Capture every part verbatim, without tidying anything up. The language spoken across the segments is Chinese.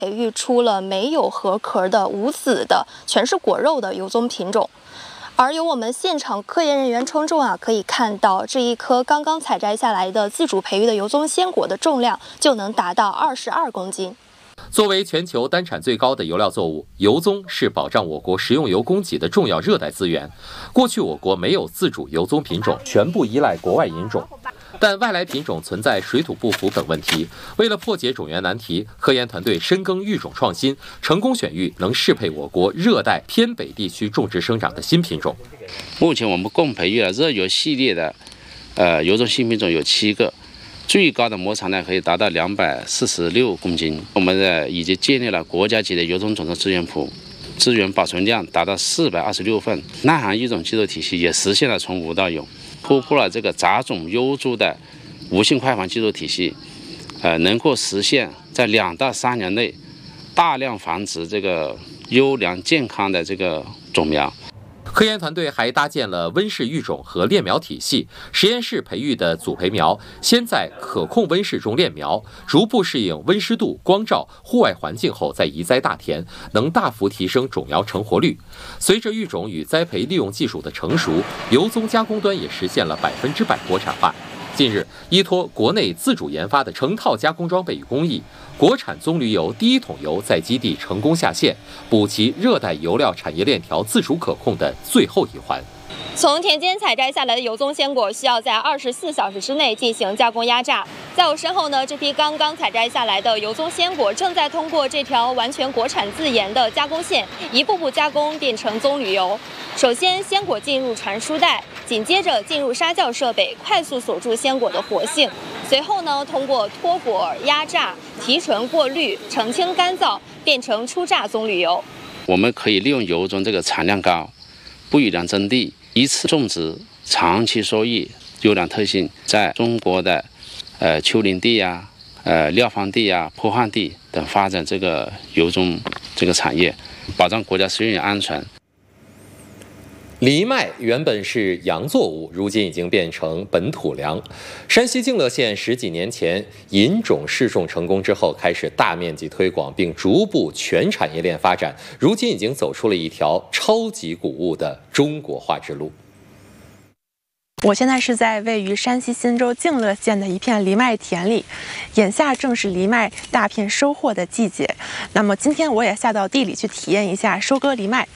培育出了没有核壳的无籽的全是果肉的油棕品种。而由我们现场科研人员称重啊，可以看到这一颗刚刚采摘下来的自主培育的油棕鲜果的重量就能达到二十二公斤。 作为全球单产最高的油料作物，油棕是保障我国食用油供给的重要热带资源。过去我国没有自主油棕品种，全部依赖国外引种。但外来品种存在水土不服等问题，为了破解种源难题，科研团队深耕育种创新，成功选育能适配我国热带偏北地区种植生长的新品种。 目前我们共培育了热油系列的呃油棕新品种有七个，最高的模产量可以达到两百四十六公斤。我们的已经建立了国家级的油棕种子资源库，资源保存量达到四百二十六份，耐寒育种技术体系也实现了从无到有。突破了这个杂种优株的无性快繁技术体系，呃，能够实现在两到三年内大量繁殖这个优良健康的这个种苗。 科研团队还搭建了温室育种和炼苗体系，实验室培育的组培苗先在可控温室中炼苗，逐步适应温湿度、光照、户外环境后再移栽大田，能大幅提升种苗成活率。随着育种与栽培利用技术的成熟，油棕加工端也实现了百分之百国产化。近日，依托国内自主研发的成套加工装备与工艺，国产棕榈油第一桶油在基地成功下线，补齐热带油料产业链条自主可控的最后一环。 从田间采摘下来的油棕鲜果需要在二十四小时之内进行加工压榨。在我身后呢，这批刚刚采摘下来的油棕鲜果正在通过这条完全国产自研的加工线，一步步加工变成棕榈油。首先，鲜果进入传输带，紧接着进入发酵设备，快速锁住鲜果的活性。随后呢，通过脱果、压榨、提纯、过滤、澄清、干燥，变成初榨棕榈油。 我们可以利用油棕这个产量高、不雨量增地、一次种植、长期收益优良特性，在中国的呃丘陵地呀、呃廖荒地呀、坡旱地等发展这个油棕这个产业，保障国家食用油安全。 藜麦原本是洋作物，如今已经变成本土粮。山西泾乐县十几年前引种试种成功之后，开始大面积推广，并逐步全产业链发展，如今已经走出了一条超级谷物的中国化之路。 我现在是在位于山西忻州泾乐县的一片藜麦田里，眼下正是藜麦大片收获的季节。那么今天我也下到地里去体验一下收割藜麦。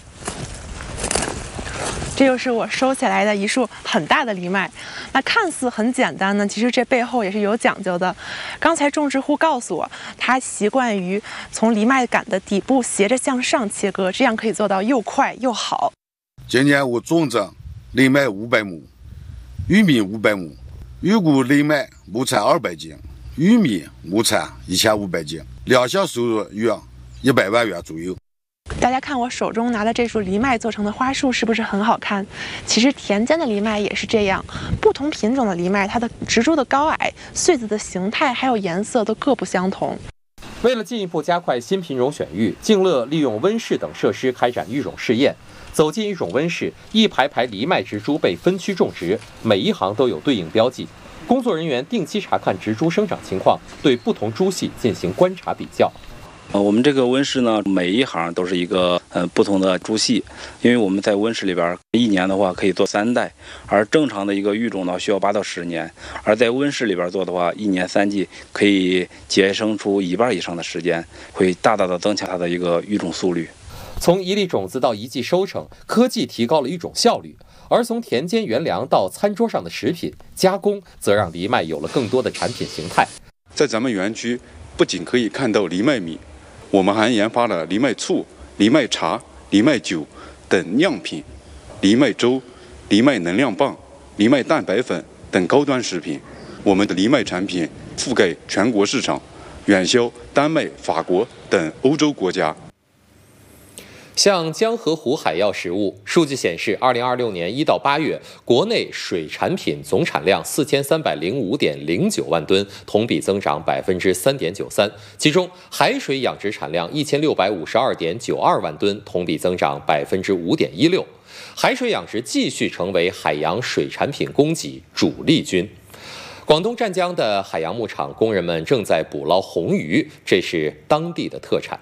这就是我收起来的一束很大的藜麦，那看似很简单呢，其实这背后也是有讲究的。刚才种植户告诉我，他习惯于从藜麦杆的底部斜着向上切割，这样可以做到又快又好。 今年我种植藜麦五百亩，玉米五百亩，预估藜麦亩产二百斤，玉米亩产一千五百斤，两项收入约一百万元左右。 大家看我手中拿的这束藜麦做成的花束是不是很好看？其实田间的藜麦也是这样，不同品种的藜麦，它的植株的高矮、穗子的形态还有颜色都各不相同。 为了进一步加快新品种选育，泾乐利用温室等设施开展育种试验。走进育种温室，一排排藜麦植株被分区种植，每一行都有对应标记。工作人员定期查看植株生长情况，对不同株系进行观察比较。 呃，我们这个温室呢，每一行都是一个呃不同的株系，因为我们在温室里边一年的话可以做三代，而正常的一个育种呢需要八到十年，而在温室里边做的话，一年三季可以节省出一半以上的时间，会大大的增强它的一个育种速率。 从一粒种子到一季收成，科技提高了育种效率；而从田间原粮到餐桌上的食品加工，则让藜麦有了更多的产品形态。 在咱们园区，不仅可以看到藜麦米，我们还研发了藜麦醋、藜麦茶、藜麦酒等酿品，藜麦粥、藜麦能量棒、藜麦蛋白粉等高端食品。我们的藜麦产品覆盖全国市场，远销丹麦、法国等欧洲国家。 像江河湖海药食物，数据显示，二零二六年一到八月，国内水产品总产量四千三百零五点零九万吨，同比增长百分之三点九三。其中，海水养殖产量一千六百五十二点九二万吨，同比增长百分之五点一六。海水养殖继续成为海洋水产品供给主力军。广东湛江的海洋牧场工人们正在捕捞红鱼，这是当地的特产。